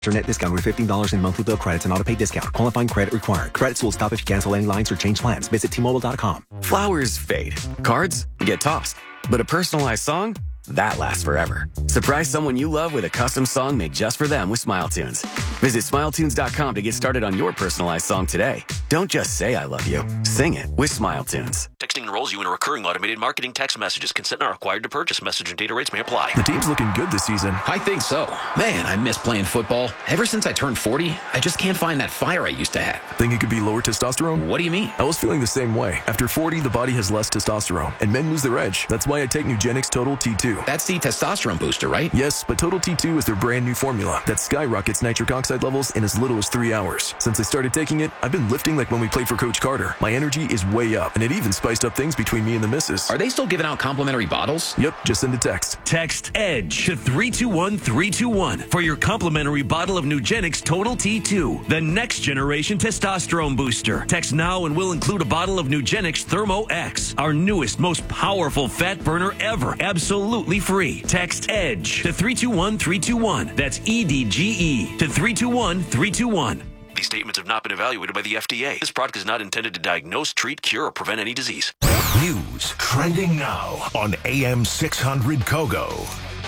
Internet discount with $15 in monthly bill credits and auto-pay discount. Qualifying credit required. Credits will stop if you cancel any lines or change plans. Visit T-Mobile.com. Flowers fade. Cards get tossed. But a personalized song? That lasts forever. Surprise someone you love with a custom song made just for them with SmileTunes. Visit SmileTunes.com to get started on your personalized song today. Don't just say I love you. Sing it with SmileTunes. Texting enrolls you in a recurring automated marketing text messages. Consent not required to purchase. Message and data rates may apply. The team's looking good this season. I think so. Man, I miss playing football. Ever since I turned 40, I just can't find that fire I used to have. Think it could be lower testosterone? What do you mean? I was feeling the same way. After 40, the body has less testosterone, and men lose their edge. That's why I take Nugenix Total T2. That's the testosterone booster, right? Yes, but Total T2 is their brand new formula that skyrockets nitric oxide levels in as little as 3 hours. Since I started taking it, I've been lifting like when we played for Coach Carter. My energy is way up, and it even spiced up things between me and the missus. Are they still giving out complimentary bottles? Yep, just send a text. Text EDGE to 321-321 for your complimentary bottle of Nugenix Total T2, the next generation testosterone booster. Text now and we'll include a bottle of Nugenix Thermo X, our newest, most powerful fat burner ever, absolutely free. Text EDGE to 321-321. That's EDGE to 321-321. These statements have not been evaluated by the FDA. This product is not intended to diagnose, treat, cure, or prevent any disease. News trending now on AM 600 Kogo.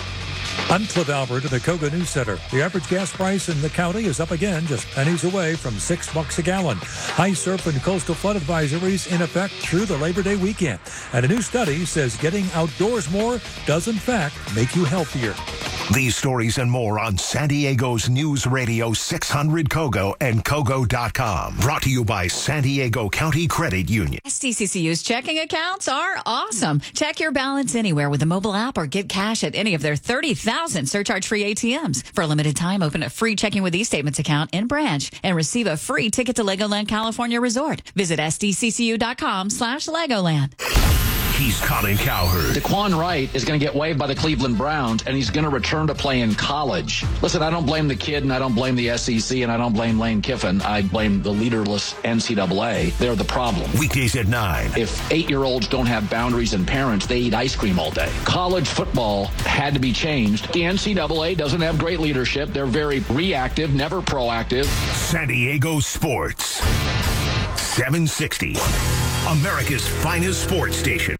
I'm Cliff Albert at the Kogo News Center. The average gas price in the county is up again, just pennies away from $6 a gallon. High surf and coastal flood advisories in effect through the Labor Day weekend. And a new study says getting outdoors more does in fact make you healthier. These stories and more on San Diego's News Radio 600 Kogo and Kogo.com. Brought to you by San Diego County Credit Union. SDCCU's checking accounts are awesome. Check your balance anywhere with the mobile app or get cash at any of their 30,000 surcharge-free ATMs. For a limited time, open a free Checking with eStatements account in branch and receive a free ticket to Legoland California Resort. Visit SDCCU.com/Legoland. He's Colin Cowherd. DeQuan Wright is going to get waived by the Cleveland Browns, and he's going to return to play in college. Listen, I don't blame the kid, and I don't blame the SEC, and I don't blame Lane Kiffin. I blame the leaderless NCAA. They're the problem. Weekdays at 9. If 8-year-olds don't have boundaries and parents, they eat ice cream all day. College football had to be changed. The NCAA doesn't have great leadership. They're very reactive, never proactive. San Diego Sports. 760. America's finest sports station.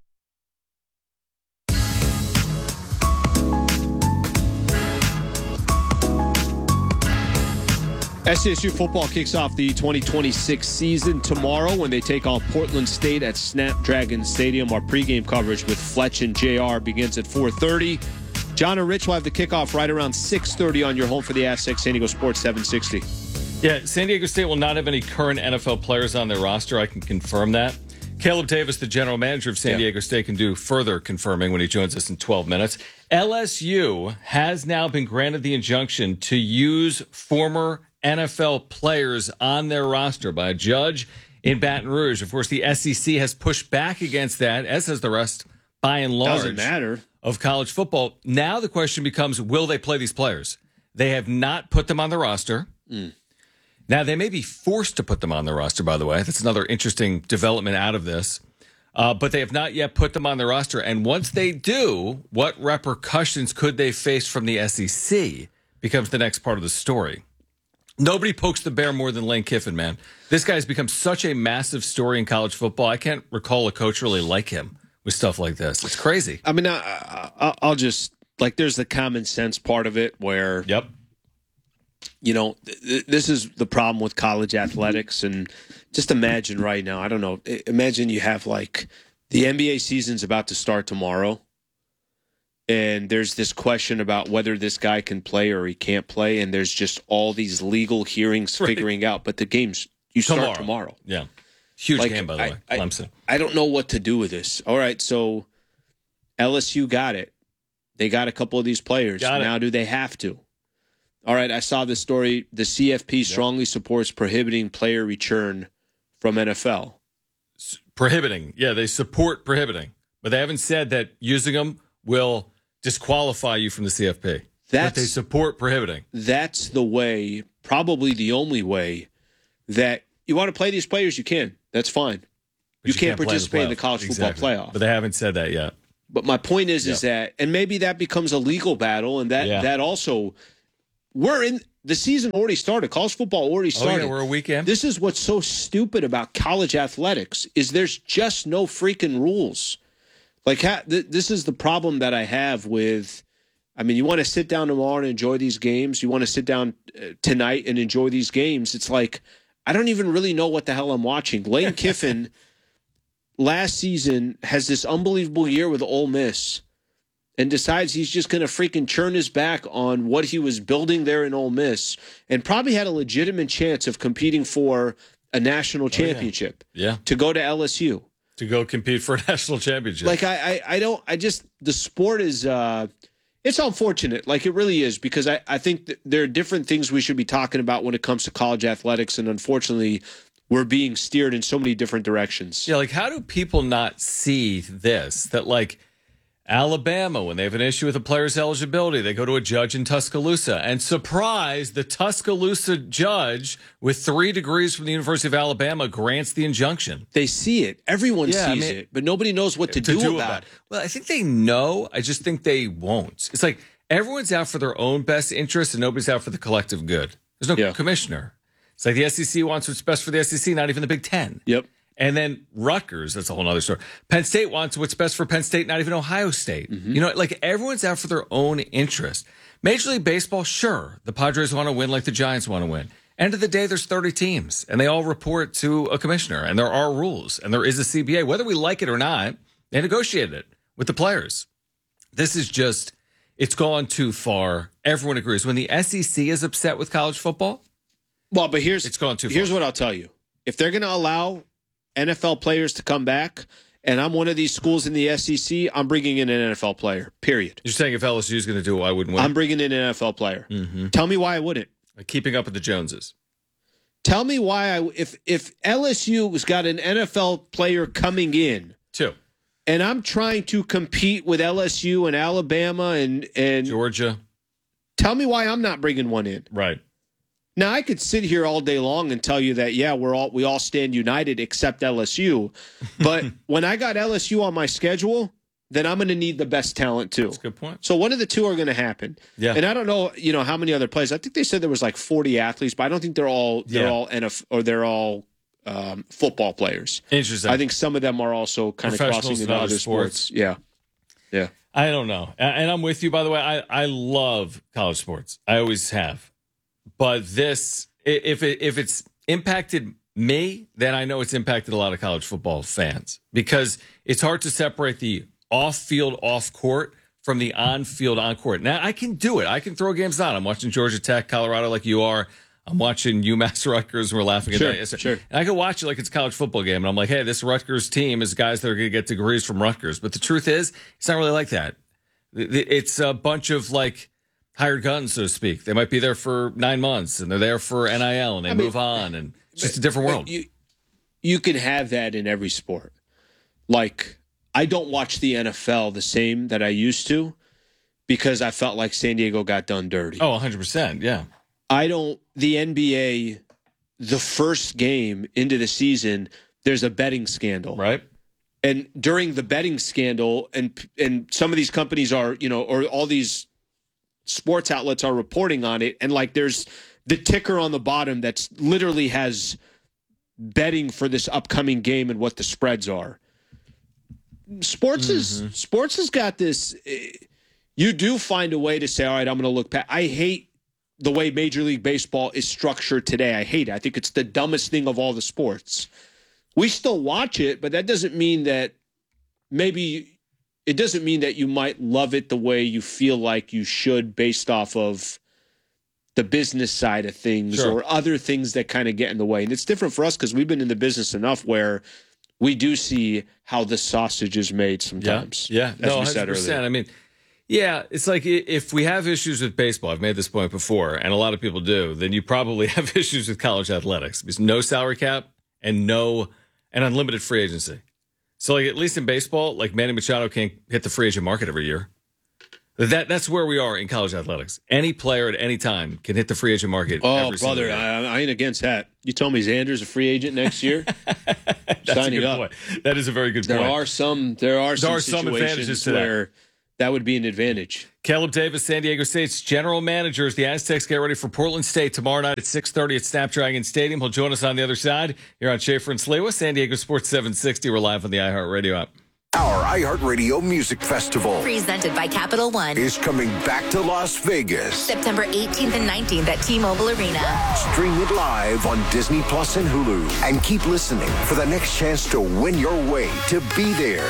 SDSU football kicks off the 2026 season tomorrow when they take on Portland State at Snapdragon Stadium. Our pregame coverage with Fletch and JR begins at 4:30. John and Rich will have the kickoff right around 6:30 on your home for the Aztecs, San Diego Sports 760. Yeah, San Diego State will not have any current NFL players on their roster. I can confirm that. Caleb Davis, the general manager of San Diego State, can do further confirming when he joins us in 12 minutes. LSU has now been granted the injunction to use former NFL players on their roster by a judge in Baton Rouge. Of course, the SEC has pushed back against that, as has the rest, by and large, doesn't matter, of college football. Now the question becomes, will they play these players? They have not put them on the roster. Now, they may be forced to put them on the roster, by the way. That's another interesting development out of this. But they have not yet put them on the roster. And once they do, what repercussions could they face from the SEC becomes the next part of the story. Nobody pokes the bear more than Lane Kiffin, man. This guy has become such a massive story in college football. I can't recall a coach really like him with stuff like this. It's crazy. I mean, I'll just, like, there's the common sense part of it where, you know, this is the problem with college athletics. And just imagine right now, I don't know, imagine you have, like, the NBA season's about to start tomorrow. And there's this question about whether this guy can play or he can't play. And there's just all these legal hearings figuring out. But the game's, you start tomorrow. Yeah. Huge game, by the way. Clemson. I don't know what to do with this. All right, so LSU got it. They got a couple of these players. Now do they have to? All right, I saw this story. The CFP strongly supports prohibiting player return from NFL. Prohibiting. Yeah, they support prohibiting. But they haven't said that using them will disqualify you from the CFP. But they support prohibiting. That's the way, probably the only way, that you want to play these players, you can. That's fine. You can't participate in the college football playoff. But they haven't said that yet. But my point is that, and maybe that becomes a legal battle, and that also, the season already started. College football already started. Oh, yeah, we're a weekend. This is what's so stupid about college athletics is there's just no freaking rules. Like, this is the problem that I have with, I mean, you want to sit down tomorrow and enjoy these games. You want to sit down tonight and enjoy these games. It's like, I don't even really know what the hell I'm watching. Lane Kiffin last season has this unbelievable year with Ole Miss and decides he's just going to freaking turn his back on what he was building there in Ole Miss and probably had a legitimate chance of competing for a national championship. Yeah. To go to LSU. To go compete for a national championship. Like, the sport is, it's unfortunate. Like, it really is, because I think that there are different things we should be talking about when it comes to college athletics, and unfortunately, we're being steered in so many different directions. Yeah, like, how do people not see this? That, like, Alabama, when they have an issue with a player's eligibility, they go to a judge in Tuscaloosa, and surprise, the Tuscaloosa judge with 3 degrees from the University of Alabama grants the injunction. They see it. Everyone sees it, but nobody knows what to do about it. Well, I think they know. I just think they won't. It's like everyone's out for their own best interest and nobody's out for the collective good. There's no commissioner. It's like the SEC wants what's best for the SEC, not even the Big Ten. Yep. And then Rutgers, that's a whole other story. Penn State wants what's best for Penn State, not even Ohio State. Mm-hmm. You know, like everyone's out for their own interest. Major League Baseball, sure, the Padres want to win like the Giants want to win. End of the day, there's 30 teams, and they all report to a commissioner, and there are rules, and there is a CBA. Whether we like it or not, they negotiated it with the players. This is just, it's gone too far. Everyone agrees. When the SEC is upset with college football, well, but it's gone too far. Here's what I'll tell you. If they're going to allow NFL players to come back, and I'm one of these schools in the SEC, I'm bringing in an NFL player, period. You're saying if LSU is going to do it, I wouldn't win? I'm bringing in an NFL player. Mm-hmm. Tell me why I wouldn't. Like keeping up with the Joneses. Tell me why if LSU has got an NFL player coming in, and I'm trying to compete with LSU and Alabama and Georgia, tell me why I'm not bringing one in. Right. Now, I could sit here all day long and tell you that, yeah, we all stand united except LSU. But when I got LSU on my schedule, then I'm going to need the best talent too. That's a good point. So one of the two are going to happen. Yeah. And I don't know, how many other players. I think they said there was like 40 athletes, but I don't think they're all NFL or they're all football players. Interesting. I think some of them are also kind of crossing into other sports. Yeah. Yeah. I don't know. And I'm with you, by the way. I love college sports. I always have. But this, if it's impacted me, then I know it's impacted a lot of college football fans because it's hard to separate the off-field, off-court from the on-field, on-court. Now, I can do it. I can throw games on. I'm watching Georgia Tech, Colorado like you are. I'm watching UMass Rutgers, and we're laughing at that. Sure. And I can watch it like it's a college football game, and I'm like, hey, this Rutgers team is guys that are going to get degrees from Rutgers. But the truth is, it's not really like that. It's a bunch of, like, hired guns, so to speak. They might be there for 9 months, and they're there for NIL, and they move on, and it's just a different world. You can have that in every sport. Like, I don't watch the NFL the same that I used to because I felt like San Diego got done dirty. Oh, 100%, yeah. The NBA, the first game into the season, there's a betting scandal. Right. And during the betting scandal, and some of these companies are, or all these sports outlets are reporting on it, and like there's the ticker on the bottom that's literally has betting for this upcoming game and what the spreads are. Sports has got this. You do find a way to say, all right, I'm going to look past. I hate the way Major League Baseball is structured today. I hate it. I think it's the dumbest thing of all the sports. We still watch it, but that doesn't mean that it doesn't mean that you might love it the way you feel like you should based off of the business side of things or other things that kind of get in the way. And it's different for us because we've been in the business enough where we do see how the sausage is made sometimes. Yeah. As we said 100%. earlier. I mean, yeah, it's like if we have issues with baseball, I've made this point before, and a lot of people do, then you probably have issues with college athletics. There's no salary cap and unlimited free agency. So, like, at least in baseball, like Manny Machado can't hit the free agent market every year. That's where we are in college athletics. Any player at any time can hit the free agent market. Oh, brother, I ain't against that. You told me Xander's a free agent next year. That's a good point. That is a very good point. There are some advantages to where That would be an advantage. Caleb Davis, San Diego State's general manager, as the Aztecs get ready for Portland State tomorrow night at 6:30 at Snapdragon Stadium. He'll join us on the other side here on Schaefer and Sliwa, San Diego Sports 760. We're live on the iHeartRadio app. Our iHeartRadio Music Festival, presented by Capital One, is coming back to Las Vegas. September 18th and 19th at T-Mobile Arena. Stream it live on Disney Plus and Hulu. And keep listening for the next chance to win your way to be there.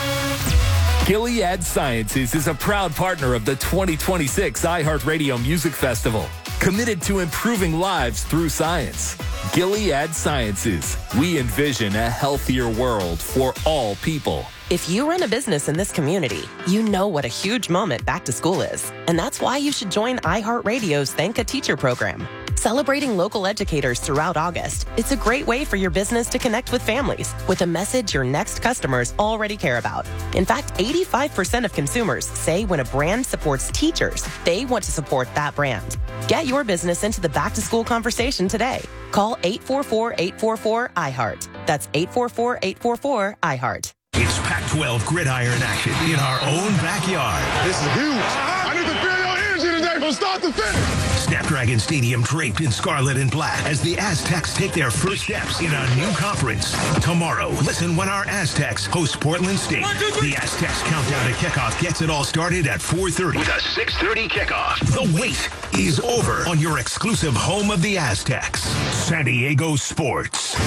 Gilead Sciences is a proud partner of the 2026 iHeartRadio Music Festival, committed to improving lives through science. Gilead Sciences. We envision a healthier world for all people. If you run a business in this community, you know what a huge moment back to school is. And that's why you should join iHeartRadio's Thank a Teacher program. Celebrating local educators throughout August, it's a great way for your business to connect with families with a message your next customers already care about. In fact, 85% of consumers say when a brand supports teachers, they want to support that brand. Get your business into the back-to-school conversation today. Call 844-844-IHEART. That's 844-844-IHEART. It's Pac-12 gridiron action in our own backyard. This is huge. I need to feel your energy today from start to finish. Snapdragon Stadium draped in scarlet and black as the Aztecs take their first steps in a new conference. Tomorrow, listen when our Aztecs host Portland State. The Aztecs countdown to kickoff gets it all started at 4:30 with a 6:30 kickoff. The wait is over on your exclusive home of the Aztecs. San Diego Sports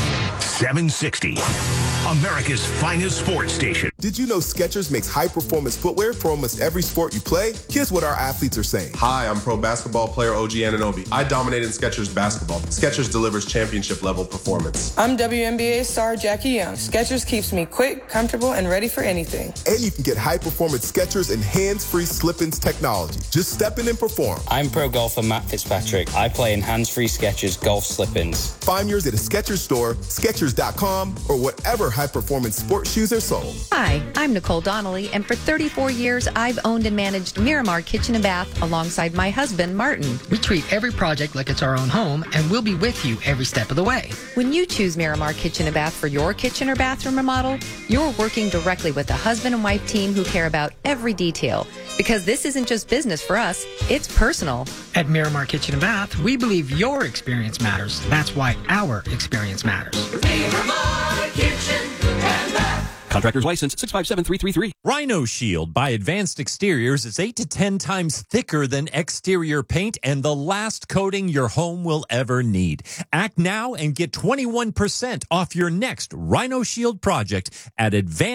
760. America's finest sports station. Did you know Skechers makes high-performance footwear for almost every sport you play? Here's what our athletes are saying. Hi, I'm pro basketball player OG Anunoby. I dominate in Skechers basketball. Skechers delivers championship-level performance. I'm WNBA star Jackie Young. Skechers keeps me quick, comfortable, and ready for anything. And you can get high-performance Skechers and hands-free slip-ins technology. Just step in and perform. I'm pro golfer Matt Fitzpatrick. I play in hands-free Skechers golf slip-ins. Find yours at a Skechers store, Skechers.com, or whatever high-performance sports shoes are sold. Hi, I'm Nicole Donnelly, and for 34 years, I've owned and managed Miramar Kitchen and Bath alongside my husband, Martin. We treat every project like it's our own home, and we'll be with you every step of the way. When you choose Miramar Kitchen and Bath for your kitchen or bathroom remodel, you're working directly with a husband and wife team who care about every detail. Because this isn't just business for us, it's personal. At Miramar Kitchen and Bath, we believe your experience matters. That's why our experience matters. Miramar Kitchen and Bath. Contractor's license 657333. Rhino Shield by Advanced Exteriors is 8 to 10 times thicker than exterior paint and the last coating your home will ever need. Act now and get 21% off your next Rhino Shield project at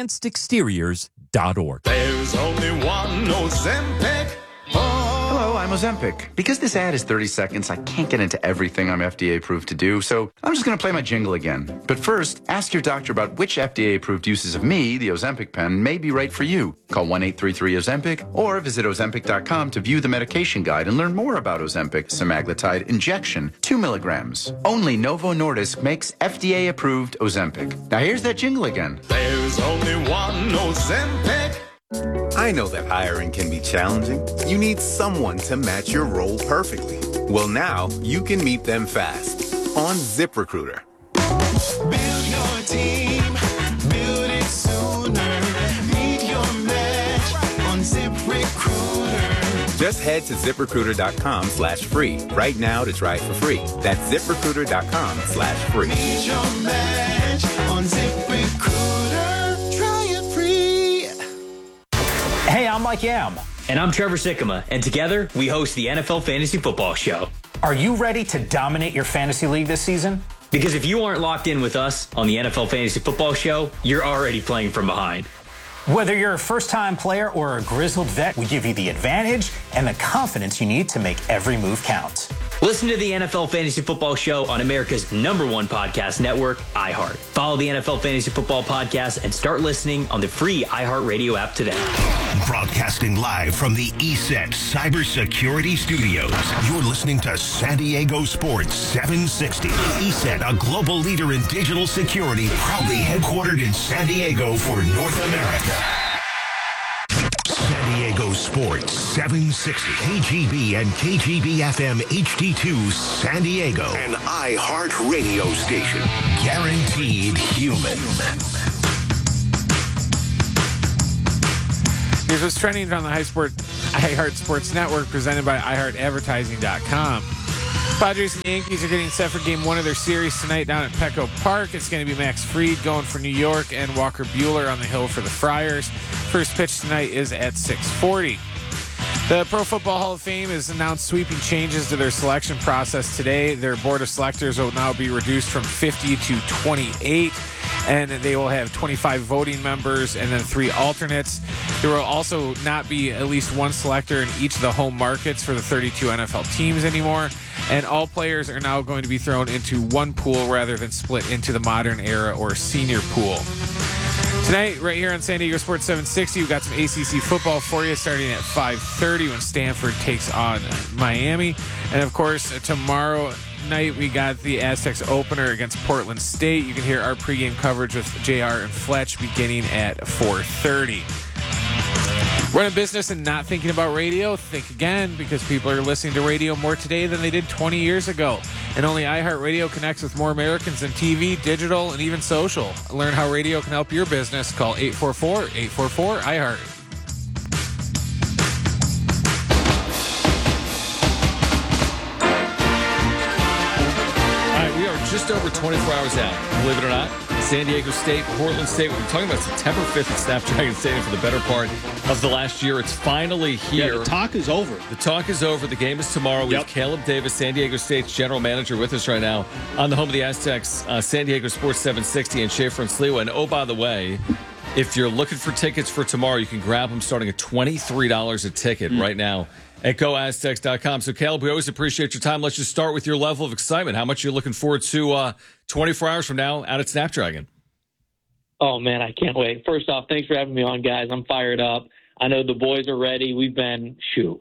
advancedexteriors.org. There's only one Ozempic. Hello, I'm Ozempic. Because this ad is 30 seconds, I can't get into everything I'm FDA approved to do, so I'm just going to play my jingle again. But first, ask your doctor about which FDA approved uses of me, the Ozempic pen, may be right for you. Call 1-833-OZEMPIC or visit Ozempic.com to view the medication guide and learn more about Ozempic semaglutide injection, 2 milligrams. Only Novo Nordisk makes FDA approved Ozempic. Now here's that jingle again. There's only one Ozempic. I know that hiring can be challenging. You need someone to match your role perfectly. Well, now you can meet them fast on ZipRecruiter. Build your team, build it sooner. Meet your match on ZipRecruiter. Just head to ZipRecruiter.com/free right now to try it for free. That's ZipRecruiter.com/free. Meet your match on ZipRecruiter. Try it free. Hey, I'm Mike Yam. And I'm Trevor Sikkema. And together, we host the NFL Fantasy Football Show. Are you ready to dominate your fantasy league this season? Because if you aren't locked in with us on the NFL Fantasy Football Show, you're already playing from behind. Whether you're a first-time player or a grizzled vet, we give you the advantage and the confidence you need to make every move count. Listen to the NFL Fantasy Football Show on America's #1 podcast network, iHeart. Follow the NFL Fantasy Football Podcast and start listening on the free iHeartRadio app today. Broadcasting live from the ESET Cybersecurity Studios. You're listening to San Diego Sports 760. ESET, a global leader in digital security, proudly headquartered in San Diego for North America. San Diego Sports 760. KGB and KGB-FM HD2 San Diego. An iHeart radio station. Guaranteed human. Here's what's trending on the iHeart Sports Network, presented by iHeartAdvertising.com. Padres and Yankees are getting set for Game 1 of their series tonight down at Petco Park. It's going to be Max Fried going for New York and Walker Buehler on the hill for the Friars. First pitch tonight is at 6:40. The Pro Football Hall of Fame has announced sweeping changes to their selection process today. Their board of selectors will now be reduced from 50 to 28, and they will have 25 voting members and then 3 alternates. There will also not be at least one selector in each of the home markets for the 32 NFL teams anymore, and all players are now going to be thrown into one pool rather than split into the modern era or senior pool. Tonight, right here on San Diego Sports 760, we've got some ACC football for you starting at 5:30 when Stanford takes on Miami. And, of course, tomorrow night we got the Aztecs opener against Portland State. You can hear our pregame coverage with JR and Fletch beginning at 4:30. Running business and not thinking about radio? Think again, because people are listening to radio more today than they did 20 years ago. And only iHeartRadio connects with more Americans than TV, digital, and even social. Learn how radio can help your business. Call 844-844-iHeart. All right, we are just over 24 hours out, believe it or not. San Diego State, Portland State. We've been talking about September 5th at Snapdragon Stadium for the better part of the last year. It's finally here. Yeah, the talk is over. The talk is over. The game is tomorrow. We have Caleb Davis, San Diego State's general manager, with us right now on the home of the Aztecs, San Diego Sports 760 and Schaefer and Sliwa. And oh, by the way, if you're looking for tickets for tomorrow, you can grab them starting at $23 a ticket right now at GoAztecs.com. So, Caleb, we always appreciate your time. Let's just start with your level of excitement. How much are you looking forward to 24 hours from now out at Snapdragon? Oh, man, I can't wait. First off, thanks for having me on, guys. I'm fired up. I know the boys are ready. We've been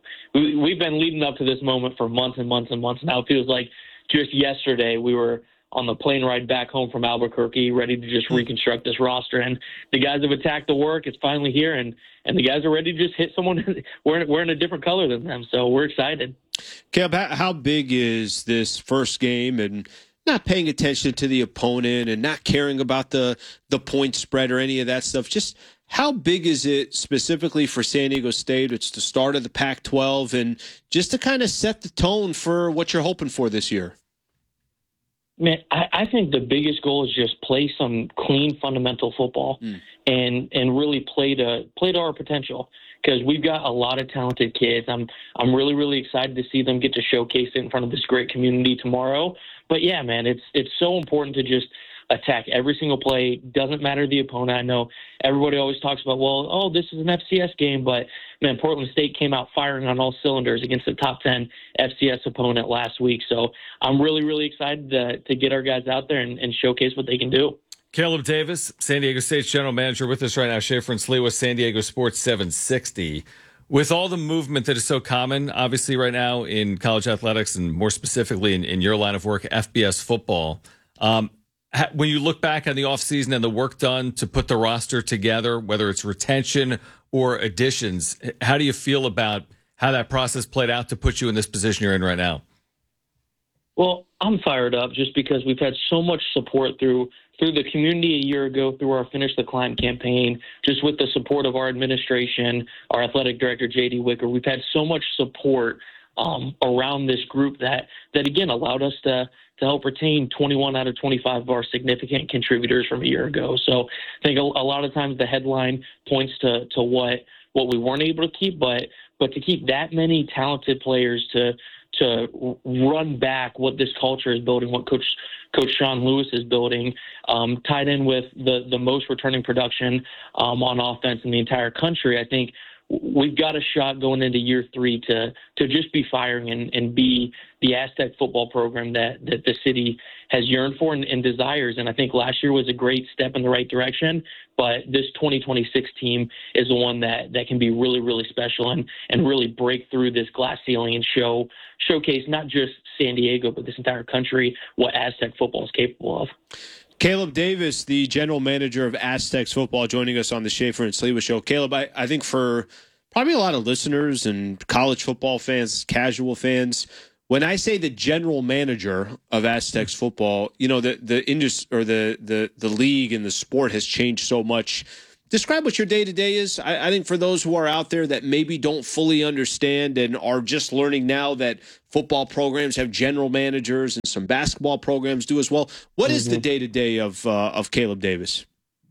leading up to this moment for months and months and months. Now it feels like just yesterday we were on the plane ride back home from Albuquerque, ready to just reconstruct this roster. And the guys have attacked the work. It's finally here, and the guys are ready to just hit someone. We're in a different color than them, so we're excited. Caleb, how big is this first game, and not paying attention to the opponent and not caring about the point spread or any of that stuff? Just how big is it specifically for San Diego State? It's the start of the Pac-12, and just to kind of set the tone for what you're hoping for this year. Man, I think the biggest goal is just play some clean fundamental football and really play to our potential, because we've got a lot of talented kids. I'm really, really excited to see them get to showcase it in front of this great community tomorrow. But yeah, man, it's so important to just attack every single play. Doesn't matter the opponent. I know everybody always talks about, this is an FCS game, but man, Portland State came out firing on all cylinders against the top 10 FCS opponent last week. So I'm really, really excited to get our guys out there and showcase what they can do. Caleb Davis, San Diego State's general manager, with us right now. Schaefer and Sliwa, San Diego Sports 760. With all the movement that is so common, obviously, right now in college athletics, and more specifically in your line of work, FBS football, when you look back on the offseason and the work done to put the roster together, whether it's retention or additions, how do you feel about how that process played out to put you in this position you're in right now? Well, I'm fired up just because we've had so much support through the community a year ago, through our Finish the Climb campaign, just with the support of our administration, our athletic director, J.D. Wicker. We've had so much support around this group that again, allowed us to help retain 21 out of 25 of our significant contributors from a year ago. So I think a lot of times the headline points to what we weren't able to keep, but to keep that many talented players to run back what this culture is building, what Coach Sean Lewis is building, tied in with the most returning production on offense in the entire country, I think we've got a shot going into year 3 to just be firing and be the Aztec football program that the city has yearned for and desires. And I think last year was a great step in the right direction, but this 2026 team is the one that can be really, really special and really break through this glass ceiling and showcase not just San Diego, but this entire country, what Aztec football is capable of. Caleb Davis, the general manager of Aztecs football, joining us on the Schaefer and Sliwa show. Caleb, I think for probably a lot of listeners and college football fans, casual fans, when I say the general manager of Aztecs football, the industry or the league and the sport has changed so much describe what your day-to-day is. I think for those who are out there that maybe don't fully understand and are just learning now that football programs have general managers and some basketball programs do as well. What is the day-to-day of Caleb Davis?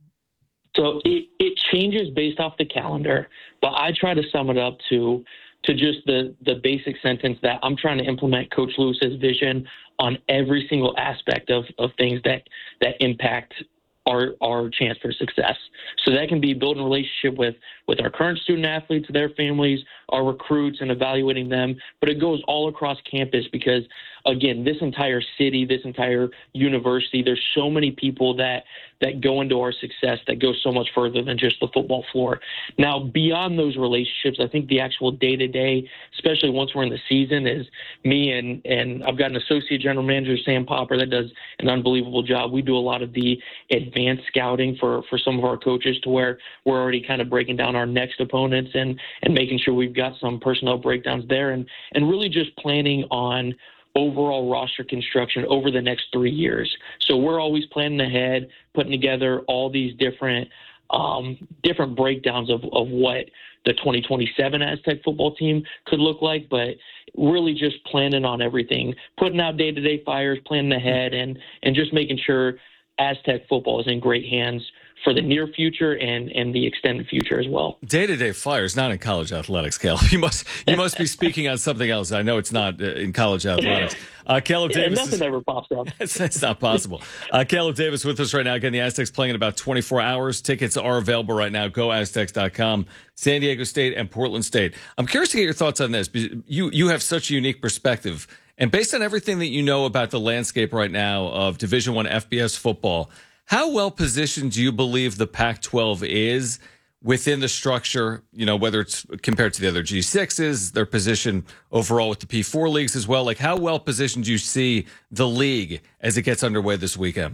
So it changes based off the calendar, but I try to sum it up to just the basic sentence that I'm trying to implement Coach Lewis's vision on every single aspect of things that impact our chance for success. So that can be building a relationship with our current student athletes, their families, our recruits, and evaluating them. But it goes all across campus because, again, this entire city, this entire university, there's so many people that go into our success that go so much further than just the football floor. Now, beyond those relationships, I think the actual day-to-day, especially once we're in the season, is me and I've got an associate general manager, Sam Popper, that does an unbelievable job. We do a lot of the advanced scouting for some of our coaches to where we're already kind of breaking down our next opponents and making sure we've got some personnel breakdowns there and really just planning on overall roster construction over the next 3 years. So we're always planning ahead, putting together all these different breakdowns of what the 2027 Aztec football team could look like, but really just planning on everything, putting out day-to-day fires, planning ahead, and just making sure Aztec football is in great hands for the near future and the extended future as well. Day-to-day flyers, not in college athletics, Caleb. You must be speaking on something else. I know it's not in college athletics. Caleb Davis. Nothing ever pops up. It's not possible. Caleb Davis with us right now. Again, the Aztecs playing in about 24 hours. Tickets are available right now. GoAztecs.com. San Diego State and Portland State. I'm curious to get your thoughts on this. You have such a unique perspective. And based on everything that you know about the landscape right now of Division I FBS football, how well positioned do you believe the Pac-12 is within the structure, whether it's compared to the other G6s, their position overall with the P4 leagues as well? Like, how well positioned do you see the league as it gets underway this weekend?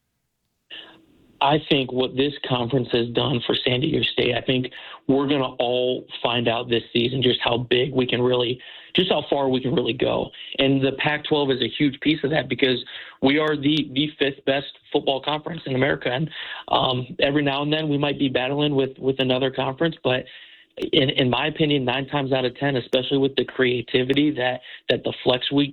I think what this conference has done for San Diego State, I think we're going to all find out this season just how big we can really, just how far we can really go. And the Pac-12 is a huge piece of that because we are the fifth best football conference in America. And every now and then we might be battling with another conference, but in my opinion, 9 times out of 10, especially with the creativity that the flex week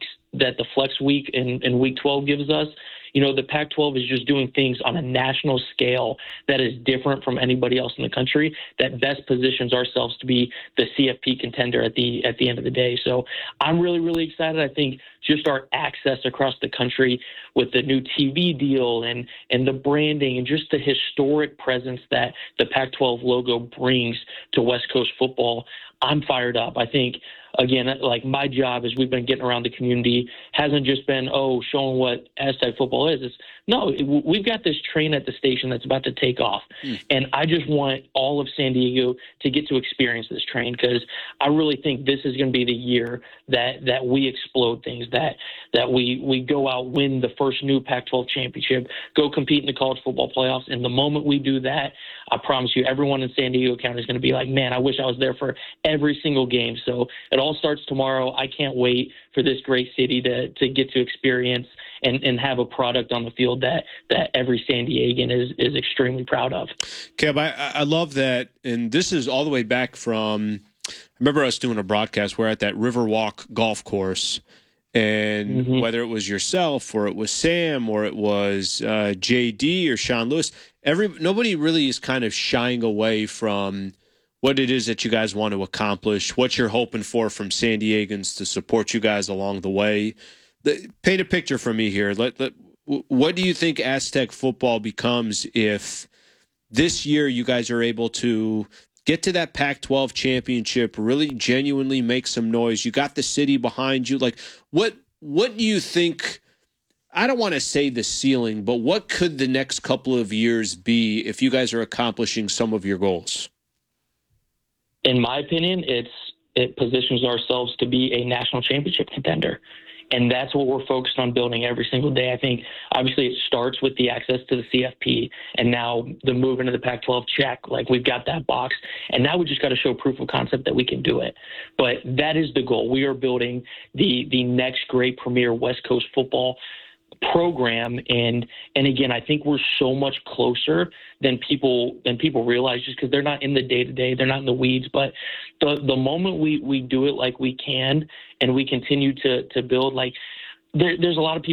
in week 12 gives us, the Pac-12 is just doing things on a national scale that is different from anybody else in the country that best positions ourselves to be the CFP contender at the end of the day. So I'm really, really excited. I think just our access across the country with the new TV deal and the branding and just the historic presence that the Pac-12 logo brings to West Coast football, I'm fired up. I think, again, like my job as we've been getting around the community hasn't just been, showing what Aztec football is. We've got this train at the station that's about to take off. And I just want all of San Diego to get to experience this train because I really think this is going to be the year that we explode things, that we go out, win the first new Pac-12 championship, go compete in the college football playoffs. And the moment we do that, I promise you, everyone in San Diego County is going to be like, man, I wish I was there for every single game. So it all starts tomorrow. I can't wait for this great city to get to experience and have a product on the field that every San Diegan is extremely proud of. Kev, I love that. And this is all the way back from, I remember us doing a broadcast. We're at that Riverwalk golf course. And whether it was yourself or it was Sam or it was JD or Sean Lewis, nobody really is kind of shying away from what it is that you guys want to accomplish, what you're hoping for from San Diegans to support you guys along the way. Paint a picture for me here. What do you think Aztec football becomes if this year you guys are able to get to that Pac-12 championship, really genuinely make some noise? You got the city behind you. Like, what do you think? I don't want to say the ceiling, but what could the next couple of years be if you guys are accomplishing some of your goals? In my opinion, it positions ourselves to be a national championship contender. And that's what we're focused on building every single day. I think, obviously, it starts with the access to the CFP and now the move into the Pac-12 check. Like, we've got that box. And now we just got to show proof of concept that we can do it. But that is the goal. We are building the next great premier West Coast football program, and again, I think we're so much closer than people realize, just because they're not in the day-to-day, they're not in the weeds. But the moment we do it like we can, and we continue to build, like there's a lot of people